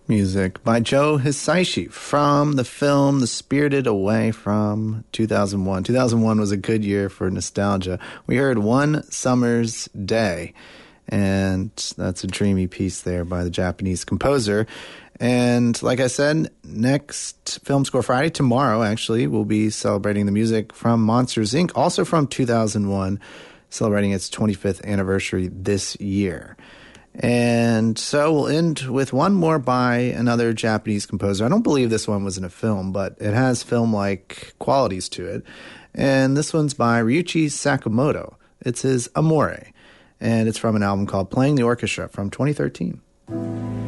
Music by Joe Hisaishi from the film The Spirited Away from 2001. 2001 was a good year for nostalgia. We heard One Summer's Day, and that's a dreamy piece there by the Japanese composer. And like I said, next Film Score Friday, tomorrow actually, we'll be celebrating the music from Monsters, Inc., also from 2001, celebrating its 25th anniversary this year. And so we'll end with one more by another Japanese composer. I don't believe this one was in a film, but it has film-like qualities to it. And this one's by Ryuichi Sakamoto. It's his Amore, and it's from an album called Playing the Orchestra from 2013.